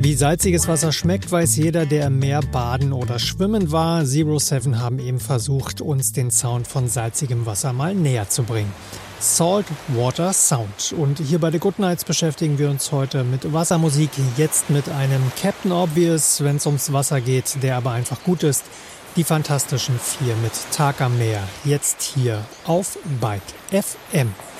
Wie salziges Wasser schmeckt, weiß jeder, der im Meer baden oder schwimmen war. Zero 7 haben eben versucht, uns den Sound von salzigem Wasser mal näher zu bringen. Salt Water Sound. Und hier bei The Good Nights beschäftigen wir uns heute mit Wassermusik. Jetzt mit einem Captain Obvious, wenn es ums Wasser geht, der aber einfach gut ist. Die Fantastischen Vier mit Tag am Meer. Jetzt hier auf Bike FM.